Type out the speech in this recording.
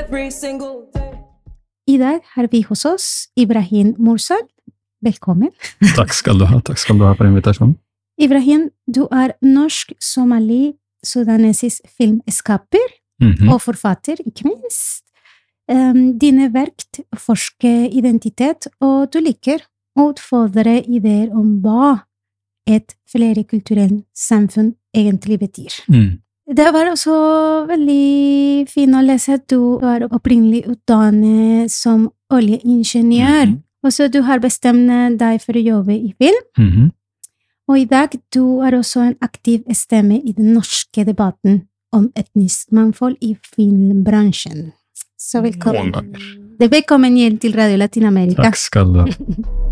every single day. I dag har vi hos oss Ibrahim Mursal. Velkommen. Takk skal du ha for invitasjonen. Ibrahim, du er norsk-somali-sudanesisk filmskaper og forfatter, ikke minst. Dine verk forsker identitet, og du liker å utfordre ideer om hva et flerkulturelt samfunn egentlig betyr. Det var også veldig fint å lese at du er opprinnelig utdannet som oljeingeniør, og så du har bestemt deg for å jobbe i film. Og i dag du er også en aktiv stemme i den norske debatten om etnisk mangfold i filmbransjen. Så velkommen. Velkommen igjen til Radio Latinamerika. Takk skal du ha.